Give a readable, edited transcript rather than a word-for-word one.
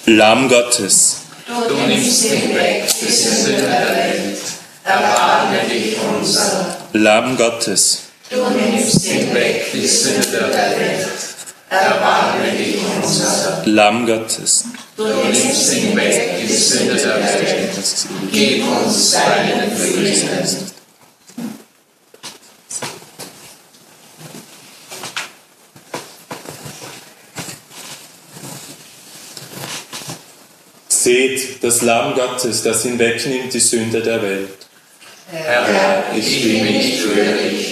Lamm Gottes, Du nimmst hinweg die Sünde der Welt, erbarme dich unser. Lamm Gottes, Du nimmst hinweg die Sünde der Welt, erbarme dich unser. Lamm Gottes, Du nimmst hinweg die Sünde der Welt, gib uns deinen Frieden. Seht das Lamm Gottes, das hinwegnimmt die Sünde der Welt. Herr, ich bin nicht würdig,